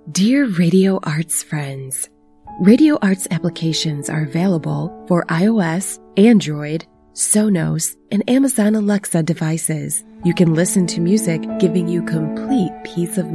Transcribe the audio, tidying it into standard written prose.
Dear Radio Arts friends, Radio Arts applications are available for iOS, Android, Sonos, and Amazon Alexa devices. You can listen to music giving you complete peace of